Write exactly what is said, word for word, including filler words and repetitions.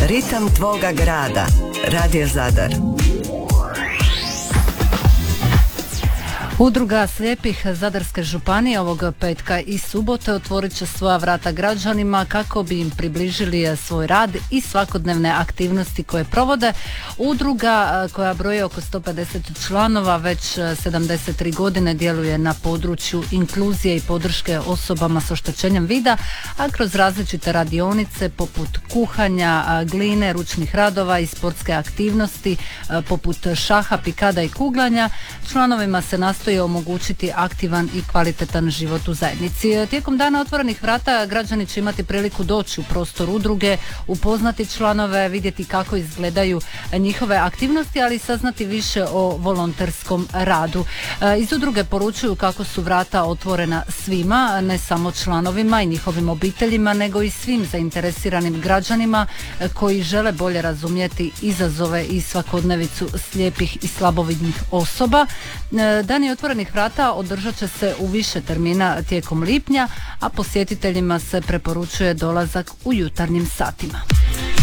Ritam tvoga grada. Radio Zadar. Udruga slijepih Zadarske županije ovog petka i subote otvorit će svoja vrata građanima kako bi im približili svoj rad i svakodnevne aktivnosti koje provode. Udruga koja broji oko sto pedeset članova već sedamdeset tri godine djeluje na području inkluzije i podrške osobama s oštećenjem vida, a kroz različite radionice poput kuhanja, gline, ručnih radova i sportske aktivnosti poput šaha, pikada i kuglanja članovima se nastoji omogućiti aktivan i kvalitetan život u zajednici. Tijekom dana otvorenih vrata građani će imati priliku doći u prostor udruge, upoznati članove, vidjeti kako izgledaju njihove aktivnosti, ali i saznati više o volonterskom radu. Iz udruge poručuju kako su vrata otvorena svima, ne samo članovima i njihovim obiteljima, nego i svim zainteresiranim građanima koji žele bolje razumjeti izazove i svakodnevicu slijepih i slabovidnih osoba. Dani otvorenih vrata održat će se u više termina tijekom lipnja, a posjetiteljima se preporučuje dolazak u jutarnjim satima.